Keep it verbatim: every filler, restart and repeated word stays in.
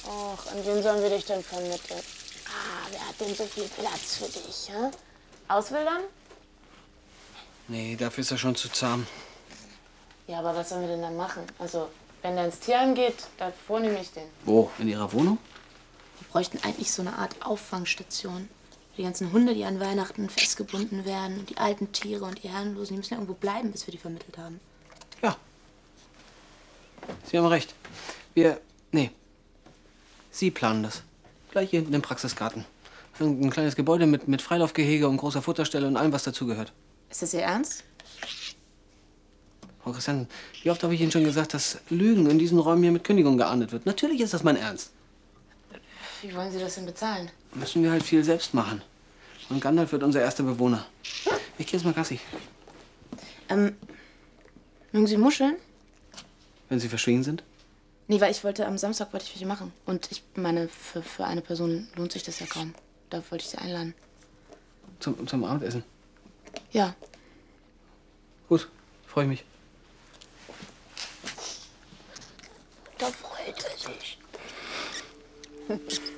Och, an wen sollen wir dich denn vermitteln? Ah, wer hat denn so viel Platz für dich, hä? Auswildern? Nee, dafür ist er schon zu zahm. Ja, aber was sollen wir denn dann machen? Also, wenn der ins Tierheim geht, davor nehme ich den. Wo? In Ihrer Wohnung? Wir bräuchten eigentlich so eine Art Auffangstation. Die ganzen Hunde, die an Weihnachten festgebunden werden, und die alten Tiere und die Herrenlosen, die müssen ja irgendwo bleiben, bis wir die vermittelt haben. Ja. Sie haben recht. Wir... Nee. Sie planen das. Gleich hier hinten im Praxisgarten. Ein kleines Gebäude mit, mit Freilaufgehege und großer Futterstelle und allem, was dazugehört. Ist das Ihr Ernst? Frau Christian, wie oft habe ich Ihnen schon gesagt, dass Lügen in diesen Räumen hier mit Kündigung geahndet wird? Natürlich ist das mein Ernst. Wie wollen Sie das denn bezahlen? Müssen wir halt viel selbst machen. Und Gandalf wird unser erster Bewohner. Ich gehe jetzt mal Gassi. Ähm, mögen Sie Muscheln? Wenn Sie verschwiegen sind? Nee, weil ich wollte, am Samstag wollte ich welche machen. Und ich meine, für, für eine Person lohnt sich das ja kaum. Da wollte ich Sie einladen. Zum, zum Abendessen? Ja. Gut, freue ich mich. Da freut er sich.